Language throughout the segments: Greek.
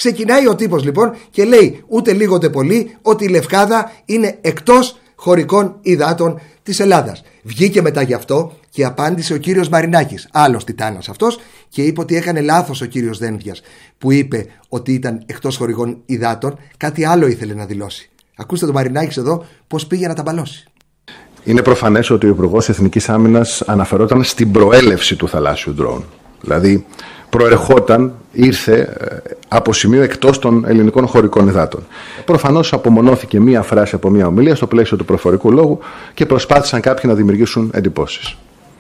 Ξεκινάει ο τύπος λοιπόν και λέει ούτε λίγο ούτε πολύ ότι η Λευκάδα είναι εκτός χωρικών υδάτων της Ελλάδας. Βγήκε μετά γι' αυτό και απάντησε ο κύριος Μαρινάκης, άλλος τιτάνας αυτός, και είπε ότι έκανε λάθος ο κύριος Δένδιας που είπε ότι ήταν εκτός χωρικών υδάτων. Κάτι άλλο ήθελε να δηλώσει. Ακούστε τον Μαρινάκης εδώ πώς πήγε να τα μπαλώσει. Είναι προφανές ότι ο Υπουργός Εθνικής Άμυνας αναφερόταν στην προέλευση του θαλάσσιου ντρόουν. Δηλαδή προερχόταν, ήρθε από σημείο εκτός των ελληνικών χωρικών υδάτων. Προφανώς απομονώθηκε μία φράση από μία ομιλία στο πλαίσιο του προφορικού λόγου και προσπάθησαν κάποιοι να δημιουργήσουν εντυπώσεις.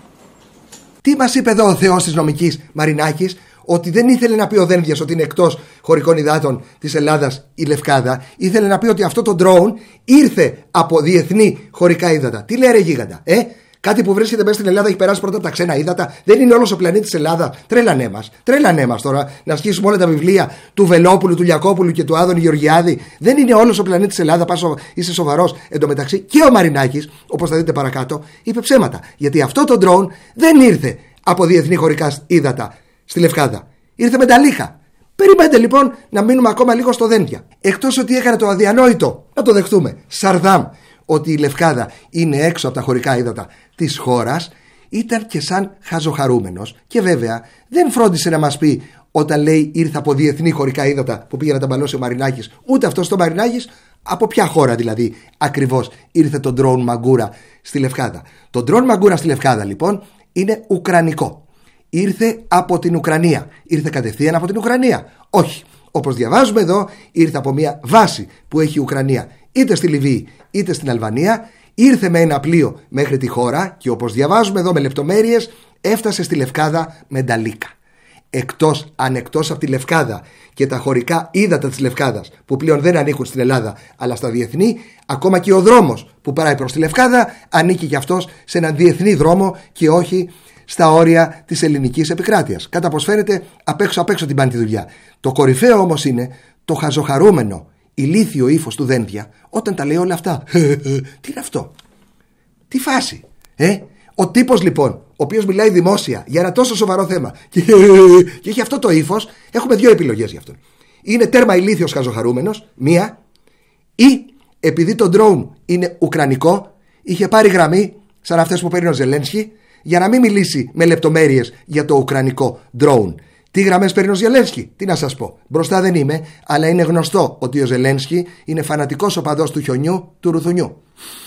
Τι μας είπε εδώ ο θεός της νομικής, Μαρινάκης? Ότι δεν ήθελε να πει ο Δένδιας ότι είναι εκτός χωρικών υδάτων της Ελλάδας η Λευκάδα. Ήθελε να πει ότι αυτό το drone ήρθε από διεθνή χωρικά ύδατα. Τι λέει ρε γίγαντα, Κάτι που βρίσκεται μέσα στην Ελλάδα έχει περάσει πρώτα από τα ξένα ύδατα. Δεν είναι όλος ο πλανήτης Ελλάδα. Τρέλανέ μας τώρα να ασχίσουμε όλα τα βιβλία του Βελόπουλου, του Λιακόπουλου και του Άδωνη Γεωργιάδη. Δεν είναι όλος ο πλανήτης Ελλάδα. Είσαι σοβαρός? Εν τω μεταξύ και ο Μαρινάκης, όπως θα δείτε παρακάτω, είπε ψέματα. Γιατί αυτό το drone δεν ήρθε από διεθνή χωρικά ύδατα στη Λευκάδα. Ήρθε με ταλίχα. Περιμένετε λοιπόν να μείνουμε ακόμα λίγο στο Δένδια. Εκτός ότι έκανε το αδιανόητο, να το δεχτούμε, Σαρδάμ, ότι η Λευκάδα είναι έξω από τα χωρικά ύδατα της χώρας, ήταν και σαν χαζοχαρούμενος. Και βέβαια δεν φρόντισε να μας πει όταν λέει ήρθε από διεθνή χωρικά ύδατα που πήγε να τα μπαλώσει ο Μαρινάκης, ούτε αυτός το Μαρινάκης, από ποια χώρα δηλαδή ακριβώς ήρθε το ντρόουν Μαγκούρα στη Λευκάδα. Το ντρόουν Μαγκούρα στη Λευκάδα λοιπόν είναι ουκρανικό. Ήρθε από την Ουκρανία. Ήρθε κατευθείαν από την Ουκρανία? Όχι. Όπως διαβάζουμε εδώ, ήρθε από μια βάση που έχει η Ουκρανία είτε στη Λιβύη είτε στην Αλβανία. Ήρθε με ένα πλοίο μέχρι τη χώρα και όπως διαβάζουμε εδώ με λεπτομέρειες, έφτασε στη Λευκάδα με νταλίκα. Εκτός από τη Λευκάδα και τα χωρικά ύδατα της Λευκάδας που πλέον δεν ανήκουν στην Ελλάδα αλλά στα διεθνή, ακόμα και ο δρόμος που πάει προς τη Λευκάδα ανήκει και αυτός σε έναν διεθνή δρόμο και όχι στα όρια της ελληνικής επικράτειας. Κατά πως φαίνεται απ' έξω την πάνε τη δουλειά. Το κορυφαίο όμως είναι το χαζοχαρούμενο ηλίθιο ύφος του Δένδια όταν τα λέει όλα αυτά. Τι είναι αυτό? Τι φάση? Ο τύπος λοιπόν, ο οποίος μιλάει δημόσια για ένα τόσο σοβαρό θέμα και έχει αυτό το ύφος, έχουμε δύο επιλογές για αυτόν. Είναι τέρμα ηλίθιος χαζοχαρούμενος, μία, ή επειδή το drone είναι ουκρανικό, είχε πάρει γραμμή σαν αυτές που παίρνει ο Ζελένσκι για να μην μιλήσει με λεπτομέρειες για το ουκρανικό drone. Τι γραμμές παίρνει ο Ζελένσκι? Τι να σας πω. Μπροστά δεν είμαι, αλλά είναι γνωστό ότι ο Ζελένσκι είναι φανατικός οπαδός του χιονιού του Ρουθουνιού.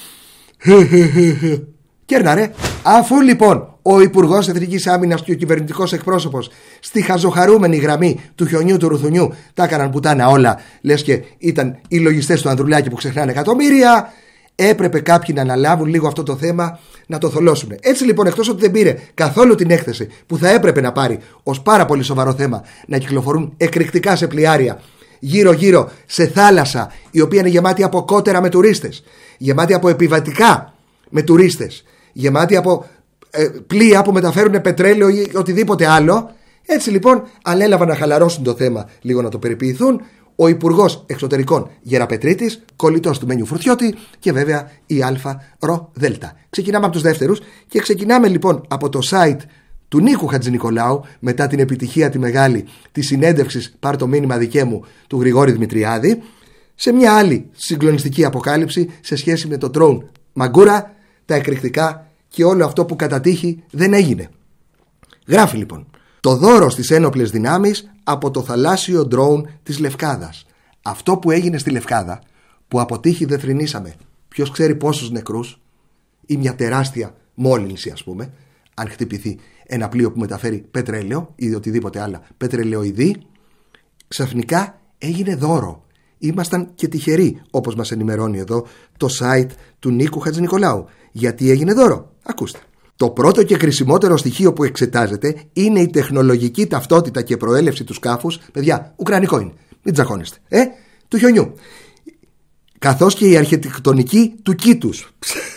Κέρνα ρε. Αφού λοιπόν ο Υπουργός Εθνικής Άμυνας και ο κυβερνητικός εκπρόσωπος στη χαζοχαρούμενη γραμμή του χιονιού του Ρουθουνιού τα έκαναν πουτάνα όλα, λες και ήταν οι λογιστές του Ανδρουλάκη που ξεχνάνε εκατομμύρια, έπρεπε κάποιοι να αναλάβουν λίγο αυτό το θέμα, να το θολώσουν. Έτσι λοιπόν, εκτός ότι δεν πήρε καθόλου την έκθεση που θα έπρεπε να πάρει ως πάρα πολύ σοβαρό θέμα, να κυκλοφορούν εκρηκτικά σε πλοιάρια γύρω-γύρω σε θάλασσα η οποία είναι γεμάτη από κότερα με τουρίστες, γεμάτη από επιβατικά με τουρίστες, γεμάτη από πλοία που μεταφέρουν πετρέλαιο ή οτιδήποτε άλλο. Έτσι λοιπόν ανέλαβαν να χαλαρώσουν το θέμα, λίγο να το περιποιηθούν. Ο Υπουργός Εξωτερικών Γεραπετρίτης, κολλητός του Μένιου Φρουτιώτη και βέβαια η ΑΡΔ. Ξεκινάμε από τους δεύτερους και ξεκινάμε λοιπόν από το site του Νίκου Χατζηνικολάου μετά την επιτυχία τη μεγάλη της συνέντευξης «Πάρ' το μήνυμα δικέ μου» του Γρηγόρη Δημητριάδη, σε μια άλλη συγκλονιστική αποκάλυψη σε σχέση με το drone Μαγκούρα, τα εκρηκτικά και όλο αυτό που κατά τύχη δεν έγινε. Γράφει λοιπόν: το δώρο στις ένοπλες δυνάμεις από το θαλάσσιο ντρόουν της Λευκάδας. Αυτό που έγινε στη Λευκάδα, που από τύχη δεν θρηνήσαμε ποιος ξέρει πόσους νεκρούς ή μια τεράστια μόλυνση, ας πούμε, αν χτυπηθεί ένα πλοίο που μεταφέρει πετρέλαιο ή οτιδήποτε άλλα πετρελαιοειδή, ξαφνικά έγινε δώρο. Ήμασταν και τυχεροί, όπως μας ενημερώνει εδώ το site του Νίκου Χατζηνικολάου. Γιατί έγινε δώρο? Ακούστε. Το πρώτο και χρησιμότερο στοιχείο που εξετάζεται είναι η τεχνολογική ταυτότητα και προέλευση του σκάφους. Παιδιά, ουκρανικό είναι, μην τζαχώνεστε, του χιονιού. Καθώς και η αρχιτεκτονική του κήτους.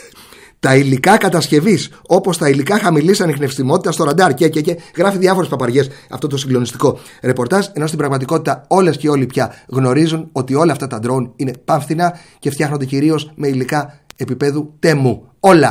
Τα υλικά κατασκευής, όπως τα υλικά χαμηλής ανιχνευστιμότητας στο ραντάρ και γράφει διάφορες παπαριές αυτό το συγκλονιστικό ρεπορτάζ, ενώ στην πραγματικότητα όλες και όλοι πια γνωρίζουν ότι όλα αυτά τα ντρόουν είναι πανφθηνά και φτιάχνονται κυρίως με υλικά επίπεδου τέμου. Όλα.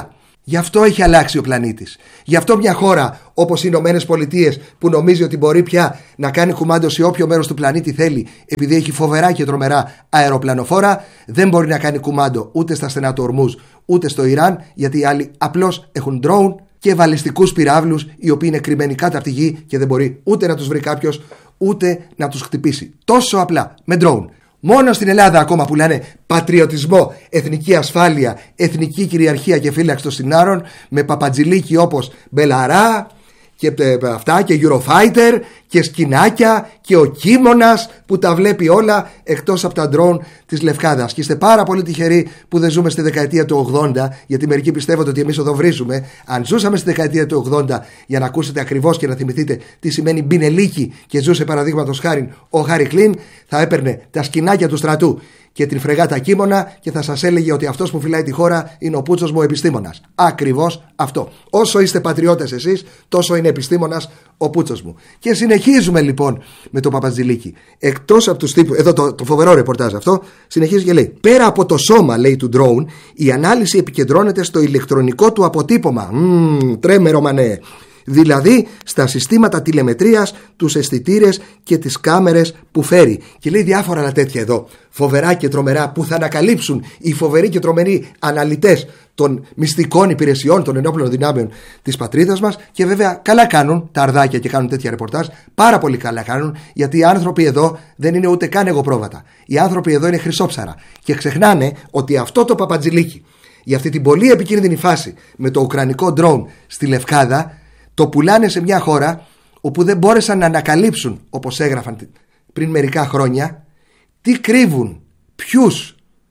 Γι' αυτό έχει αλλάξει ο πλανήτης. Γι' αυτό μια χώρα όπως οι Ηνωμένες Πολιτείες, που νομίζει ότι μπορεί πια να κάνει κουμάντο σε όποιο μέρος του πλανήτη θέλει, επειδή έχει φοβερά και τρομερά αεροπλανοφόρα, δεν μπορεί να κάνει κουμάντο ούτε στα στενά του Ορμούζ ούτε στο Ιράν, γιατί οι άλλοι απλώς έχουν drone και βαλιστικούς πυράβλους, οι οποίοι είναι κρυμμένοι κάτω από τη γη και δεν μπορεί ούτε να τους βρει κάποιος ούτε να τους χτυπήσει. Τόσο απλά, με drone. Μόνο στην Ελλάδα ακόμα που λένε πατριωτισμό, εθνική ασφάλεια, εθνική κυριαρχία και φύλαξη των συνάρων, με παπατζηλίκι όπως Μπελαρά και αυτά και Eurofighter και σκηνάκια και ο Κίμωνας που τα βλέπει όλα εκτός από τα ντρόουν της Λευκάδας. Και είστε πάρα πολύ τυχεροί που δεν ζούμε στη δεκαετία του 80, γιατί μερικοί πιστεύετε ότι εμείς οδοβρίζουμε. Αν ζούσαμε στη δεκαετία του 80 για να ακούσετε ακριβώς και να θυμηθείτε τι σημαίνει μπινελίκι και ζούσε παραδείγματος χάριν ο Χάρι Κλίν, θα έπαιρνε τα σκηνάκια του στρατού και την φρεγάτα Κίμωνα και θα σας έλεγε ότι αυτός που φυλάει τη χώρα είναι ο πούτσος μου επιστήμονας. Ακριβώς αυτό. Όσο είστε πατριώτες εσείς, τόσο είναι επιστήμονας ο πούτσος μου. Και συνεχίζουμε λοιπόν με το Παπατζηλίκι. Εκτός από τους τύπους, εδώ το φοβερό ρεπορτάζ αυτό, συνεχίζει και λέει: πέρα από το σώμα, λέει, του drone, η ανάλυση επικεντρώνεται στο ηλεκτρονικό του αποτύπωμα. Τρέμερο μανέ. Δηλαδή στα συστήματα τηλεμετρίας, τους αισθητήρες και τις κάμερες που φέρει. Και λέει διάφορα άλλα τέτοια εδώ, φοβερά και τρομερά, που θα ανακαλύψουν οι φοβεροί και τρομεροί αναλυτές των μυστικών υπηρεσιών των ενόπλων δυνάμεων της πατρίδας μας. Και βέβαια καλά κάνουν τα αρδάκια και κάνουν τέτοια ρεπορτάζ. Πάρα πολύ καλά κάνουν, γιατί οι άνθρωποι εδώ δεν είναι ούτε καν εγωπρόβατα. Οι άνθρωποι εδώ είναι χρυσόψαρα. Και ξεχνάνε ότι αυτό το Παπατζηλίκι, για αυτή την πολύ επικίνδυνη φάση με το ουκρανικό drone στη Λευκάδα, το πουλάνε σε μια χώρα όπου δεν μπόρεσαν να ανακαλύψουν, όπως έγραφαν πριν μερικά χρόνια, τι κρύβουν, ποιους.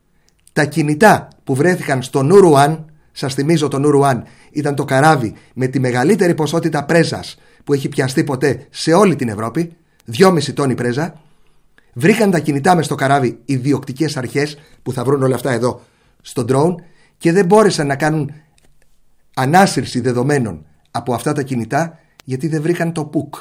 Τα κινητά που βρέθηκαν στο Νουρουάν, σας θυμίζω το Νουρουάν ήταν το καράβι με τη μεγαλύτερη ποσότητα πρέζας που έχει πιαστεί ποτέ σε όλη την Ευρώπη, 2,5 τόνοι πρέζα. Βρήκαν τα κινητά μες στο καράβι οι διοκτικές αρχές που θα βρουν όλα αυτά εδώ στο drone και δεν μπόρεσαν να κάνουν ανάσυρση δεδομένων από αυτά τα κινητά, γιατί δεν βρήκαν το PUK.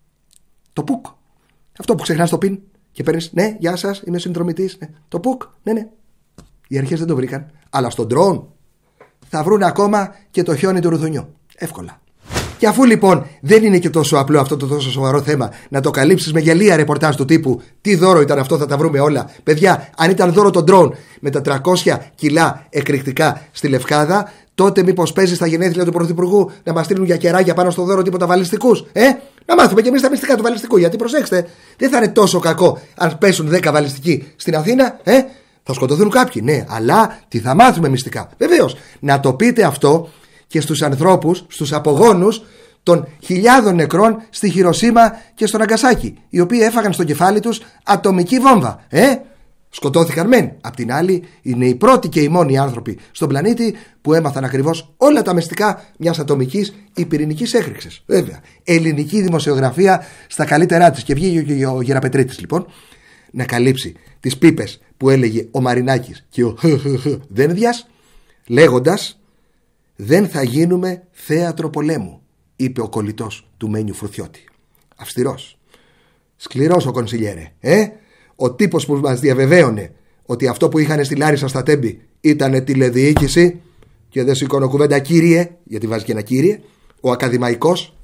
Το PUK. Αυτό που ξεχνάς το PIN και παίρνεις, ναι, γεια σας, είμαι συνδρομητής. Ναι. Το PUK, ναι. Οι αρχές δεν το βρήκαν. Αλλά στον drone θα βρουν ακόμα και το χιόνι του ρουθουνιού. Εύκολα. Και αφού λοιπόν δεν είναι και τόσο απλό αυτό το τόσο σοβαρό θέμα να το καλύψεις με γελία ρεπορτάζ του τύπου τι δώρο ήταν αυτό, θα τα βρούμε όλα. Παιδιά, αν ήταν δώρο το drone με τα 300 κιλά εκρηκτικά στη Λευκάδα, τότε μήπως παίζει στα γενέθλια του Πρωθυπουργού να μας στείλουν για κεράκια πάνω στο δώρο τίποτα βαλιστικούς? Να μάθουμε κι εμείς τα μυστικά του βαλιστικού. Γιατί προσέξτε, δεν θα είναι τόσο κακό αν πέσουν 10 βαλιστικοί στην Αθήνα. Θα σκοτωθούν κάποιοι, ναι, αλλά τι θα μάθουμε μυστικά. Βεβαίως, να το πείτε αυτό και στους ανθρώπους, στους απογόνους των χιλιάδων νεκρών στη Χιροσίμα και στο Ναγκασάκι, οι οποίοι έφαγαν στο κεφάλι τους ατομική βόμβα. Σκοτώθηκαν μεν. Απ' την άλλη, είναι οι πρώτοι και οι μόνοι άνθρωποι στον πλανήτη που έμαθαν ακριβώς όλα τα μυστικά μιας ατομικής ή πυρηνικής έκρηξης. Βέβαια, ελληνική δημοσιογραφία στα καλύτερά της. Και βγήκε και ο Γεραπετρίτης λοιπόν να καλύψει τις πίπες που έλεγε ο Μαρινάκης και ο Δένδιας, λέγοντας: «Δεν θα γίνουμε θέατρο πολέμου», είπε ο κολλητός του Μένιου Φρουθιώτη. Αυστηρός, σκληρός ο κονσιλιέρε. Ο τύπος που μας διαβεβαίωνε ότι αυτό που είχαν στη Λάρισα στα Τέμπη ήταν τηλεδιοίκηση και δεν σηκώνω κουβέντα κύριε, γιατί βάζει και ένα κύριε, ο ακαδημαϊκός.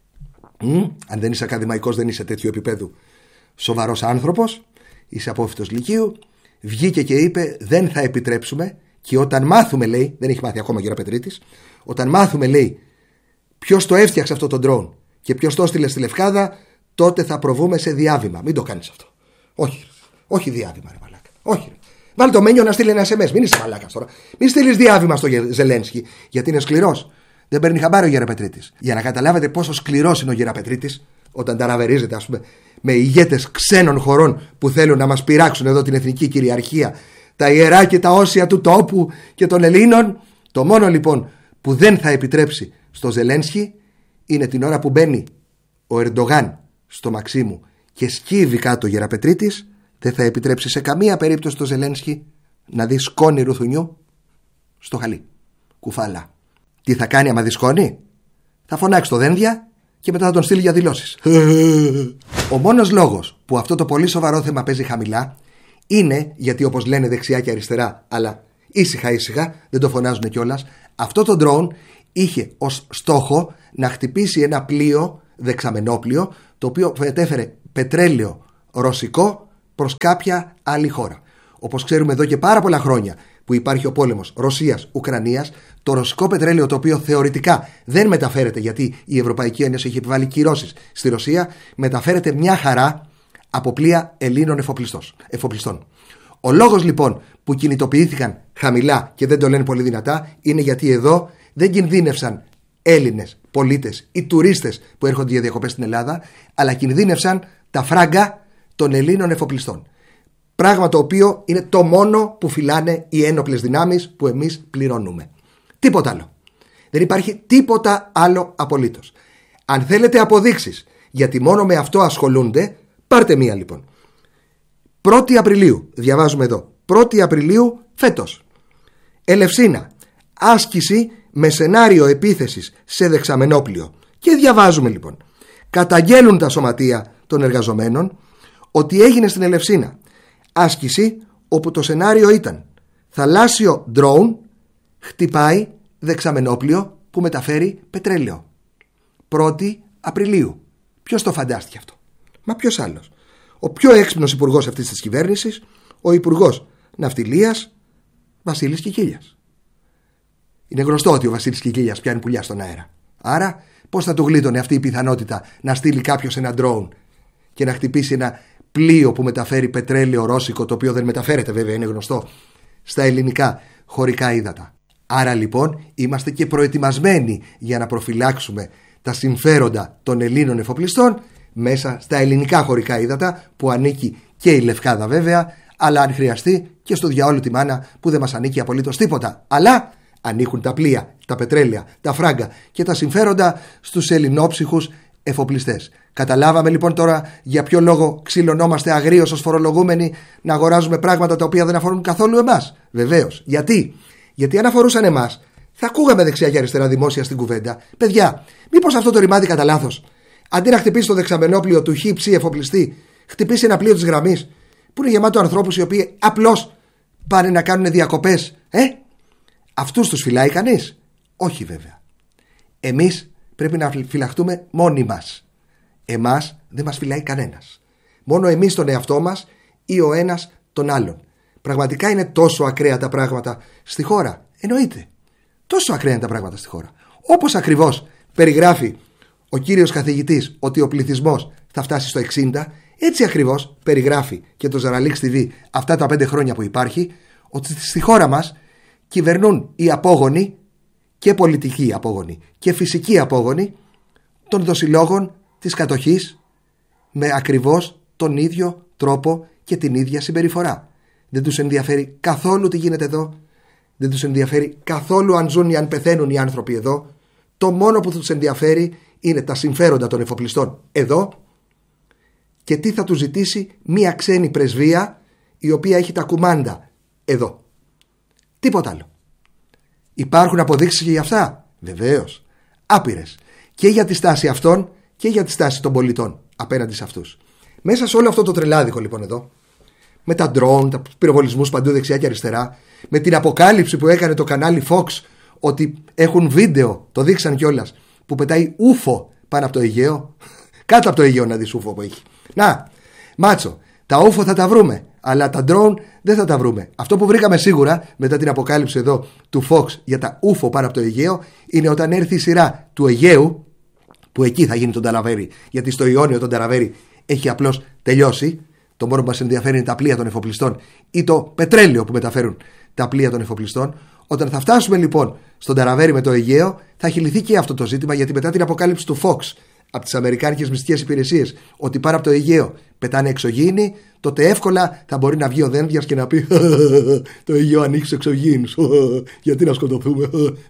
Αν δεν είσαι ακαδημαϊκός δεν είσαι τέτοιου επίπεδου σοβαρός άνθρωπος, είσαι απόφοιτος λυκείου. Βγήκε και είπε: δεν θα επιτρέψουμε, και όταν μάθουμε, λέει, δεν έχει μάθει ακόμα ο Γεραπετρίτης, όταν μάθουμε, λέει, ποιος το έφτιαξε αυτό το drone και ποιος το έστειλε στη Λευκάδα, τότε θα προβούμε σε διάβημα. Μην το κάνεις αυτό. Όχι διάβημα, ρε μαλάκα. Όχι. Βάλει το Μένιο να στείλει ένα SMS. Μην είσαι μαλάκας τώρα. Μην στείλεις διάβημα στο Ζελένσκι, γιατί είναι σκληρός. Δεν παίρνει χαμπάρι ο Γεραπετρίτης. Για να καταλάβετε πόσο σκληρός είναι ο Γεραπετρίτης, όταν ταραβερίζεται, ας πούμε, με ηγέτες ξένων χωρών που θέλουν να μας πειράξουν εδώ την εθνική κυριαρχία, τα ιερά και τα όσια του τόπου και των Ελλήνων. Το μόνο λοιπόν που δεν θα επιτρέψει στο Ζελένσκι είναι την ώρα που μπαίνει ο Ερντογάν στο Μαξίμου και σκύβει κάτω ο Γεραπετρίτης. Δεν θα επιτρέψει σε καμία περίπτωση το Ζελένσκι να δει σκόνη ρουθουνιού στο χαλί. Κουφάλα. Τι θα κάνει άμα δει σκόνη? Θα φωνάξει το Δένδια και μετά θα τον στείλει για δηλώσεις. Ο μόνος λόγος που αυτό το πολύ σοβαρό θέμα παίζει χαμηλά είναι γιατί, όπως λένε δεξιά και αριστερά, αλλά ήσυχα δεν το φωνάζουν κιόλας, Αυτό το drone είχε ως στόχο να χτυπήσει ένα πλοίο, δεξαμενόπλοιο, το οποίο μετέφερε πετρέλαιο ρωσικό προς κάποια άλλη χώρα. Όπως ξέρουμε, εδώ και πάρα πολλά χρόνια που υπάρχει ο πόλεμος Ρωσίας-Ουκρανίας, το ρωσικό πετρέλαιο, το οποίο θεωρητικά δεν μεταφέρεται, γιατί η Ευρωπαϊκή Ένωση έχει επιβάλει κυρώσεις στη Ρωσία, μεταφέρεται μια χαρά από πλοία Ελλήνων εφοπλιστών. Ο λόγος λοιπόν που κινητοποιήθηκαν χαμηλά και δεν το λένε πολύ δυνατά είναι γιατί εδώ δεν κινδύνευσαν Έλληνες πολίτες ή τουρίστες που έρχονται για διακοπές στην Ελλάδα, αλλά κινδύνευσαν τα φράγκα των Ελλήνων εφοπλιστών. Πράγμα το οποίο είναι το μόνο που φυλάνε οι ένοπλες δυνάμεις που εμείς πληρώνουμε. Τίποτα άλλο. Δεν υπάρχει τίποτα άλλο απολύτως. Αν θέλετε αποδείξεις, γιατί μόνο με αυτό ασχολούνται, πάρτε μία λοιπόν. 1η Απριλίου, διαβάζουμε εδώ, 1η Απριλίου φέτος. Ελευσίνα, άσκηση με σενάριο επίθεσης σε δεξαμενόπλοιο. Και διαβάζουμε λοιπόν. Καταγγέλουν τα σωματεία των εργαζομένων ότι έγινε στην Ελευσίνα άσκηση όπου το σενάριο ήταν θαλάσσιο drone χτυπάει δεξαμενόπλοιο που μεταφέρει πετρέλαιο. 1η Απριλίου. Ποιος το φαντάστηκε αυτό? Μα ποιος άλλος? Ο πιο έξυπνος υπουργός αυτής της κυβέρνησης, ο Υπουργός Ναυτιλίας Βασίλης Κικίλιας. Είναι γνωστό ότι ο Βασίλης Κικίλιας πιάνει πουλιά στον αέρα. Άρα πώς θα του γλίτωνε αυτή η πιθανότητα να στείλει κάποιος ένα drone και να χτυπήσει ένα πλοίο που μεταφέρει πετρέλαιο ρώσικο, το οποίο δεν μεταφέρεται βέβαια, είναι γνωστό, στα ελληνικά χωρικά ύδατα. Άρα λοιπόν είμαστε και προετοιμασμένοι για να προφυλάξουμε τα συμφέροντα των Ελλήνων εφοπλιστών μέσα στα ελληνικά χωρικά ύδατα, που ανήκει και η Λευκάδα βέβαια, αλλά αν χρειαστεί και στο διαόλου τη μάνα που δεν μας ανήκει απολύτως τίποτα. Αλλά ανήκουν τα πλοία, τα πετρέλαια, τα φράγκα και τα συμφέροντα στους ελληνόψυχους εφοπλιστές. Καταλάβαμε λοιπόν τώρα για ποιο λόγο ξυλωνόμαστε αγρίως ως φορολογούμενοι να αγοράζουμε πράγματα τα οποία δεν αφορούν καθόλου εμάς? Βεβαίως. Γιατί αν αφορούσαν εμάς, θα ακούγαμε δεξιά και αριστερά δημόσια στην κουβέντα. Παιδιά, μήπως αυτό το ρημάδι κατά λάθος, αντί να χτυπήσει το δεξαμενόπλοιο του χύψη εφοπλιστή, χτυπήσει ένα πλοίο της γραμμής που είναι γεμάτο ανθρώπους οι οποίοι απλώς πάνε να κάνουν διακοπές? Αυτούς τους φυλάει κανείς? Όχι βέβαια. Εμείς πρέπει να φυλαχτούμε μόνοι μας. Εμάς δεν μας φυλάει κανένας. Μόνο εμείς τον εαυτό μας ή ο ένας τον άλλον. Πραγματικά είναι τόσο ακραία τα πράγματα στη χώρα? Εννοείται. Τόσο ακραία είναι τα πράγματα στη χώρα. Όπως ακριβώς περιγράφει ο κύριος καθηγητής ότι ο πληθυσμός θα φτάσει στο 60, έτσι ακριβώς περιγράφει και το Ζαραλίξ TV αυτά τα 5 χρόνια που υπάρχει, ότι στη χώρα μας κυβερνούν οι απόγονοι, και πολιτικοί απόγονοι και φυσικοί απόγονοι των δοσιλόγων της κατοχής, με ακριβώς τον ίδιο τρόπο και την ίδια συμπεριφορά. Δεν τους ενδιαφέρει καθόλου τι γίνεται εδώ. Δεν τους ενδιαφέρει καθόλου αν ζουν ή αν πεθαίνουν οι άνθρωποι εδώ. Το μόνο που τους ενδιαφέρει είναι τα συμφέροντα των εφοπλιστών εδώ και τι θα τους ζητήσει μία ξένη πρεσβεία η οποία έχει τα κουμάντα εδώ. Τίποτα άλλο. Υπάρχουν αποδείξεις και για αυτά? Βεβαίως. Άπειρες. Και για τη στάση αυτών και για τη στάση των πολιτών απέναντι σε αυτούς. Μέσα σε όλο αυτό το τρελάδικο λοιπόν εδώ, με τα drone, τα πυροβολισμούς παντού δεξιά και αριστερά, με την αποκάλυψη που έκανε το κανάλι Fox ότι έχουν βίντεο, το δείξαν κιόλας, που πετάει ούφο πάνω από το Αιγαίο. Κάτω από το Αιγαίο να δεις ούφο που έχει. Να, μάτσο, τα ούφο θα τα βρούμε, αλλά τα drone δεν θα τα βρούμε. Αυτό που βρήκαμε σίγουρα μετά την αποκάλυψη εδώ του Fox για τα ούφο πάνω από το Αιγαίο είναι όταν έρθει η σειρά του Αιγαίου, που εκεί θα γίνει τον Ταραβέρι, γιατί στο Ιόνιο τον Ταραβέρι έχει απλώς τελειώσει. Το μόνο που μας ενδιαφέρει είναι τα πλοία των εφοπλιστών ή το πετρέλαιο που μεταφέρουν τα πλοία των εφοπλιστών. Όταν θα φτάσουμε λοιπόν στον Ταραβέρι με το Αιγαίο, θα έχει λυθεί και αυτό το ζήτημα, γιατί μετά την αποκάλυψη του Fox από τις αμερικάνικες μυστικές υπηρεσίες ότι πάνω από το Αιγαίο πετάνε εξωγήινοι, τότε εύκολα θα μπορεί να βγει ο Δένδιας και να πει το Αιγαίο ανοίξει εξωγήινους, γιατί να σκοτωθούμε?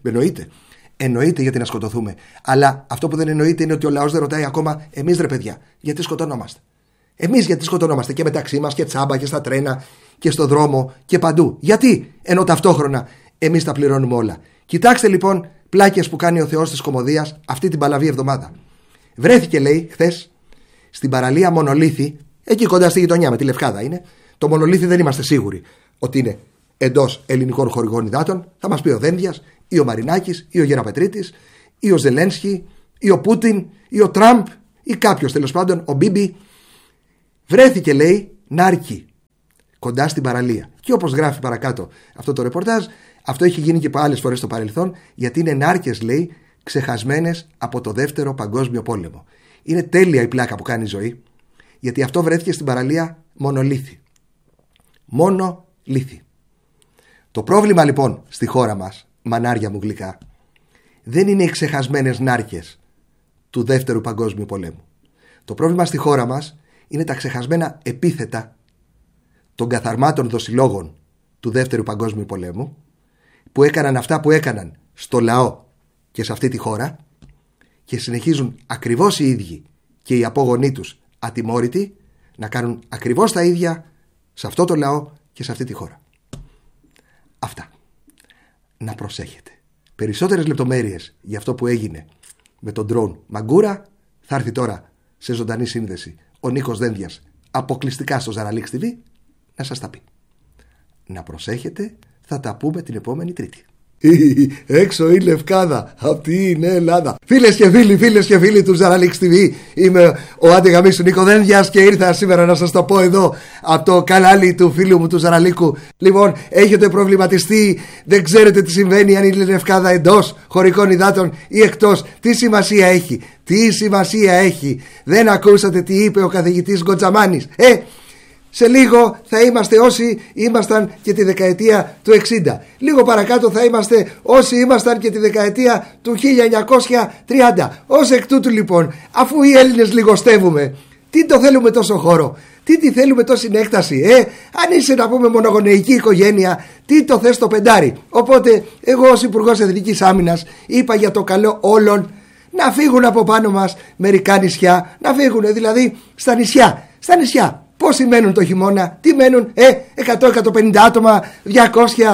Εννοείται γιατί να σκοτωθούμε. Αλλά αυτό που δεν εννοείται είναι ότι ο λαός δεν ρωτάει ακόμα, εμείς ρε παιδιά, γιατί σκοτωνόμαστε? Εμείς γιατί σκοτωνόμαστε και μεταξύ μας και τσάμπα και στα τρένα και στο δρόμο και παντού? Γιατί? Ενώ ταυτόχρονα εμείς τα πληρώνουμε όλα. Κοιτάξτε λοιπόν πλάκες που κάνει ο Θεός της Κωμωδίας αυτή την παλαβή εβδομάδα. Βρέθηκε, λέει, χθες στην παραλία Μονολίθη, εκεί κοντά στη γειτονιά με τη Λευκάδα είναι. Το Μονολίθη δεν είμαστε σίγουροι ότι είναι εντός ελληνικών χωρικών υδάτων. Θα μας πει ο Δένδιας, ή ο Μαρινάκης ή ο Γεραπετρίτης ή ο Ζελένσκι ή ο Πούτιν ή ο Τραμπ ή κάποιος τέλος πάντων, ο Μπίμπι, βρέθηκε, λέει, νάρκη κοντά στην παραλία. Και όπως γράφει παρακάτω αυτό το ρεπορτάζ, αυτό έχει γίνει και άλλες φορές στο παρελθόν, γιατί είναι νάρκες, λέει, ξεχασμένες από το Δεύτερο Παγκόσμιο Πόλεμο. Είναι τέλεια η πλάκα που κάνει η ζωή, γιατί αυτό βρέθηκε στην παραλία Μονολίθι. Μόνο λίθι. Το πρόβλημα λοιπόν στη χώρα μας, μανάρια μου γλυκά, δεν είναι οι ξεχασμένες νάρκες του Δεύτερου Παγκόσμιου Πολέμου. Το πρόβλημα στη χώρα μας είναι τα ξεχασμένα επίθετα των καθαρμάτων δοσιλόγων του Δεύτερου Παγκόσμιου Πολέμου, που έκαναν αυτά που έκαναν στο λαό και σε αυτή τη χώρα, και συνεχίζουν ακριβώς οι ίδιοι και οι απόγονοί τους ατιμόρυτοι να κάνουν ακριβώς τα ίδια σε αυτό το λαό και σε αυτή τη χώρα. Αυτά. Να προσέχετε. Περισσότερες λεπτομέρειες για αυτό που έγινε με τον drone Μαγκούρα θα έρθει τώρα σε ζωντανή σύνδεση ο Νίκος Δένδιας, αποκλειστικά στο Ζαραλίξ TV, να σας τα πει. Να προσέχετε, θα τα πούμε την επόμενη Τρίτη. Έξω η Λευκάδα, αυτή είναι Ελλάδα. Φίλες και φίλοι του Ζαραλίξ TV, είμαι ο αντιγαμίσου Νίκο Δένδιας και ήρθα σήμερα να σας το πω εδώ από το κανάλι του φίλου μου του Ζαραλίκου. Λοιπόν, έχετε προβληματιστεί, δεν ξέρετε τι συμβαίνει, αν είναι η Λευκάδα εντός χωρικών υδάτων ή εκτός. Τι σημασία έχει, δεν ακούσατε τι είπε ο καθηγητής Γκοτζαμάνης? Σε λίγο θα είμαστε όσοι ήμασταν και τη δεκαετία του 60. Λίγο παρακάτω θα είμαστε όσοι ήμασταν και τη δεκαετία του 1930. Ως εκ τούτου λοιπόν, αφού οι Έλληνες λιγοστεύουμε, τι το θέλουμε τόσο χώρο, τι θέλουμε τόση έκταση? Αν είσαι, να πούμε, μονογονεϊκή οικογένεια, τι το θες το πεντάρι? Οπότε εγώ ως Υπουργός Εθνικής Άμυνας είπα για το καλό όλων να φύγουν από πάνω μας μερικά νησιά, να φύγουν δηλαδή στα νησιά. Πόσοι μένουν το χειμώνα? Τι μένουν? 100-150 άτομα, 200,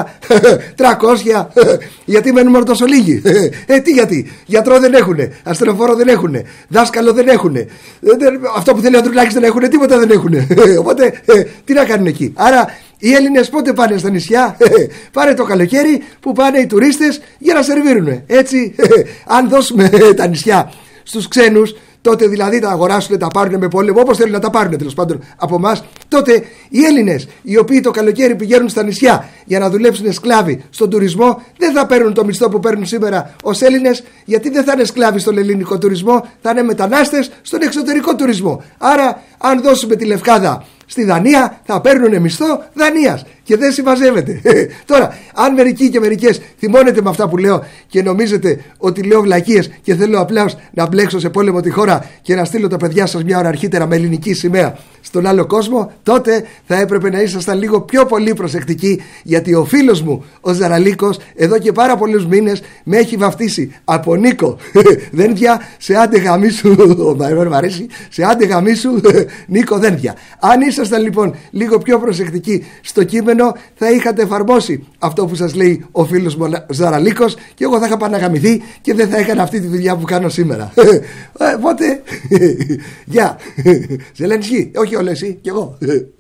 300. Γιατί μένουν μόνο τόσο λίγοι? Τι γιατί? Γιατρό δεν έχουνε, ασθενοφόρο δεν έχουνε, δάσκαλο δεν έχουνε, αυτό που θέλει ο Ανδρουλάκης δεν έχουνε, τίποτα δεν έχουνε. Οπότε τι να κάνουν εκεί? Άρα οι Έλληνες πότε πάνε στα νησιά? Πάνε το καλοκαίρι που πάνε οι τουρίστες για να σερβίρουνε. Έτσι, αν δώσουμε τα νησιά στους ξένους, τότε δηλαδή τα αγοράσουν, τα πάρουν με πόλεμο, όπως θέλουν να τα πάρουν τέλος πάντων από εμάς, τότε οι Έλληνες οι οποίοι το καλοκαίρι πηγαίνουν στα νησιά για να δουλέψουν σκλάβοι στον τουρισμό, δεν θα παίρνουν το μισθό που παίρνουν σήμερα ως Έλληνες, γιατί δεν θα είναι σκλάβοι στον ελληνικό τουρισμό, θα είναι μετανάστες στον εξωτερικό τουρισμό. Άρα αν δώσουμε τη Λευκάδα στη Δανία, θα παίρνουν μισθό Δανίας και δεν συμμαζεύεται. Τώρα, αν μερικοί και μερικές θυμώνετε με αυτά που λέω και νομίζετε ότι λέω βλακίες και θέλω απλά να μπλέξω σε πόλεμο τη χώρα και να στείλω τα παιδιά σας μια ώρα αρχίτερα με ελληνική σημαία στον άλλο κόσμο, τότε θα έπρεπε να ήσασταν λίγο πιο πολύ προσεκτικοί, γιατί ο φίλος μου ο Ζαραλίκος εδώ και πάρα πολλούς μήνες με έχει βαφτίσει από Νίκο Δένδια σε άντε γαμίσου, μ' αρέσει, σε άντε γαμίσου Νίκο Δένδια. Αν ήσασταν λοιπόν λίγο πιο προσεκτικοί στο κείμενο, θα είχατε εφαρμόσει αυτό που σας λέει ο φίλος μου Ζαραλίκος και εγώ θα είχα παναγαμηθεί και δεν θα έκανα αυτή τη δουλειά που κάνω σήμερα. Οπότε, γεια. Ζελένσκι, όχι όλο εσύ, κι εγώ.